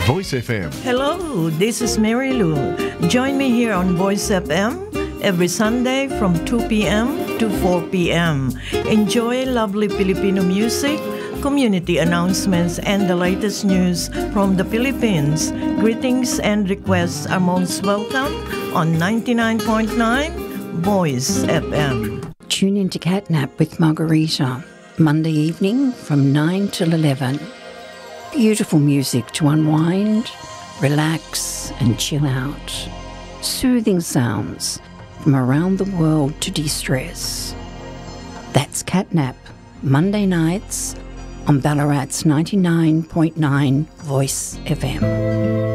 Voice FM. Hello, this is Mary Lou. Join me here on Voice FM every Sunday from 2 p.m. to 4 p.m. Enjoy lovely Filipino music, community announcements, and the latest news from the Philippines. Greetings and requests are most welcome on 99.9 Voice FM. Tune in to Catnap with Margarita, Monday evening from 9 till 11. Beautiful music to unwind, relax and chill out. Soothing sounds from around the world to de-stress. That's Catnap, Monday nights on Ballarat's 99.9 Voice FM.